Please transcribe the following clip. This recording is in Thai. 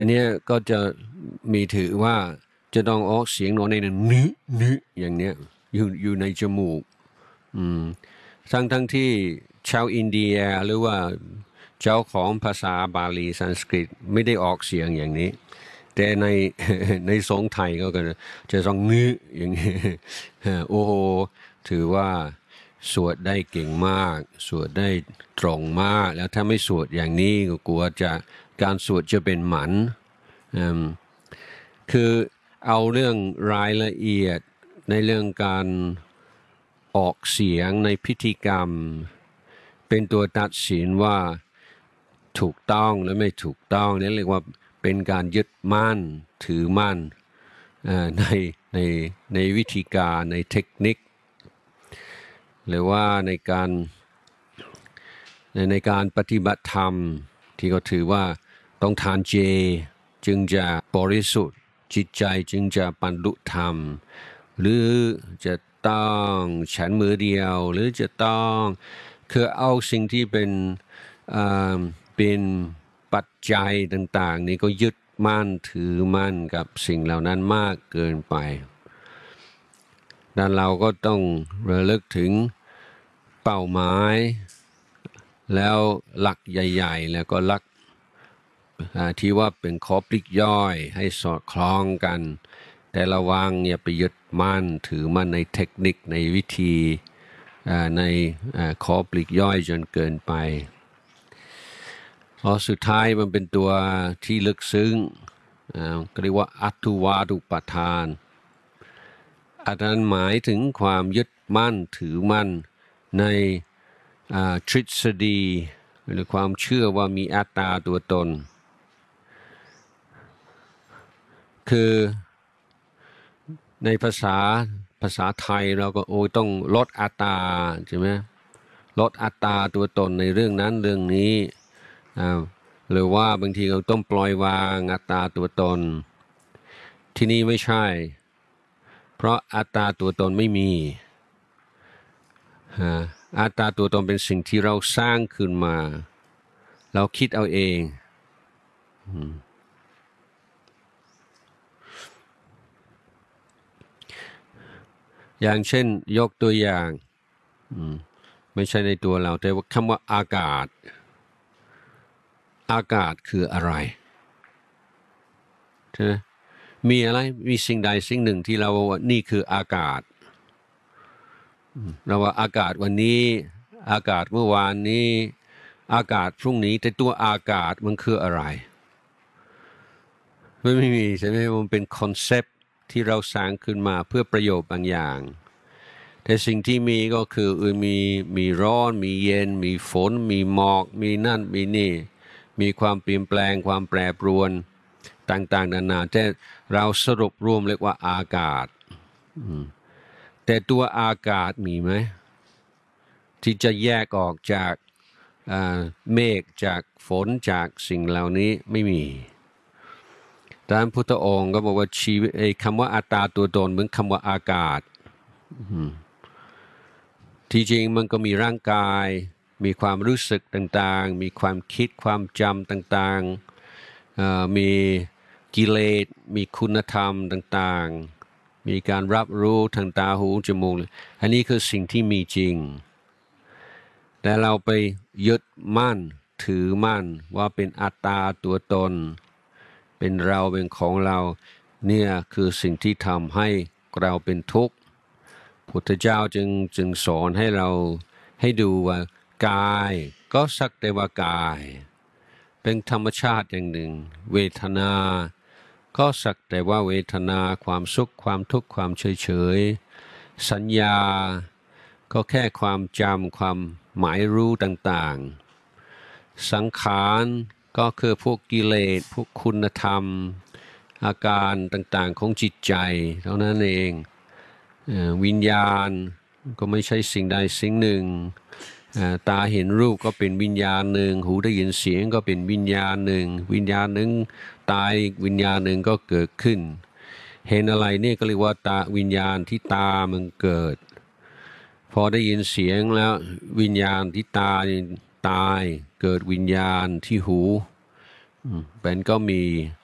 อันนี้ก็จะมีถือว่าจะต้องออกเสียงโนในนึอย่างเนี้ยอยู่ในจมูกทั้งที่ชาวอินเดียหรือว่าเจ้าของภาษาบาลีสันสกฤตไม่ได้ออกเสียงอย่างนี้แต่ในสงฆ์ไทยก็จะต้องอย่างนี้โอ้โหถือว่าสวดได้เก่งมากสวดได้ตรงมากแล้วถ้าไม่สวดอย่างนี้ก็กลัวจะการสวดจะเป็นหมันคือเอาเรื่องรายละเอียดในเรื่องการออกเสียงในพิธีกรรมเป็นตัวตัดสินว่าถูกต้องหรือไม่ถูกต้องนี่เรียกว่าเป็นการยึดมั่นถือมั่นในในในวิธีการในเทคนิคหรือว่าในการปฏิบัติธรรมที่เขาถือว่าต้องทานเจจึงจะบริสุทธิ์จิตใจจึงจะบรรลุธรรมหรือจะต้องฉันมือเดียวหรือจะต้องคือเอาสิ่งที่เป็นปัจจัยต่างๆนี่ก็ยึดมั่นถือมั่นกับสิ่งเหล่านั้นมากเกินไปดังนั้นเราก็ต้องระลึกถึงเป้าหมายแล้วหลักใหญ่ๆแล้วก็หลักที่ว่าเป็นข้อปลีกย่อยให้สอดคล้องกันแต่ระวังอย่าไปยึดมั่นถือมั่นในเทคนิคในวิธีในข้อปลีกย่อยจนเกินไปพอสุดท้ายมันเป็นตัวที่ลึกซึ้งก็เรียกว่าอัตถุวาทุปทานอันนั้นหมายถึงความยึดมั่นถือมั่นในทฤษฎีหรือความเชื่อว่ามีอัตตาตัวตนคือในภาษาไทยเราก็ต้องลดอัตตาใช่ไหมลดอัตตาตัวตนในเรื่องนั้นเรื่องนี้หรือว่าบางทีเราต้องปล่อยวางอัตตาตัวตนที่นี่ไม่ใช่เพราะอัตตาตัวตนไม่มีอัตตาตัวตนเป็นสิ่งที่เราสร้างขึ้นมาเราคิดเอาเองอย่างเช่นยกตัวอย่างไม่ใช่ในตัวเราแต่ว่าคำว่าอากาศคืออะไรใช่ไหมมีอะไรมีสิ่งใดสิ่งหนึ่งที่เราว่านี่คืออากาศเราว่าอากาศวันนี้อากาศเมื่อวานนี้อากาศพรุ่งนี้แต่ตัวอากาศมันคืออะไรไม่มีใช่ไหมมันเป็นคอนเซปต์ที่เราสร้างขึ้นมาเพื่อประโยชน์บางอย่างแต่สิ่งที่มีก็คือมีร้อนมีเย็นมีฝนมีหมอกมีนั่นมีนี่มีความเปลี่ยนแปลงความแปรปรวนต่างๆนานาแต่เราสรุปรวมเรียกว่าอากาศแต่ตัวอากาศมีไหมที่จะแยกออกจากเมฆจากฝนจากสิ่งเหล่านี้ไม่มีดังนั้นพุทธองค์ก็บอกว่าชีวิตคำว่าอัตตาตัวตนเหมือนคำว่าอากาศที่จริงมันก็มีร่างกายมีความรู้สึกต่างๆมีความคิดความจำต่างๆมีกิเลสมีคุณธรรมต่างๆมีการรับรู้ทางตาหูจมูกอันนี้คือสิ่งที่มีจริงแต่เราไปยึดมั่นถือมั่นว่าเป็นอัตตาตัวตนเป็นเราเป็นของเราเนี่ยคือสิ่งที่ทำให้เราเป็นทุกข์พุทธเจ้าจึงสอนให้เราให้ดูว่ากายก็สักแต่ว่ากายเป็นธรรมชาติอย่างหนึ่งเวทนาก็สักแต่ว่าเวทนาความสุขความทุกข์ความเฉยสัญญาก็แค่ความจำความหมายรู้ต่างๆสังขารก็คือพวกกิเลสพวกคุณธรรมอาการต่างๆของจิตใจเท่านั้นเองวิญญาณก็ไม่ใช่สิ่งใดสิ่งหนึ่งตาเห็นรูปก็เป็นวิญญาณหนึ่งหูได้ยินเสียงก็เป็นวิญญาณหนึ่งวิญญาณหนึ่งตายวิญญาณหนึ่งก็เกิดขึ้นเห็นอะไรนี่ก็เรียกว่าตาวิญญาณที่ตามันเกิดพอได้ยินเสียงแล้ววิญญาณที่ตาตายเกิดวิญญาณที่หูเป็นก็มี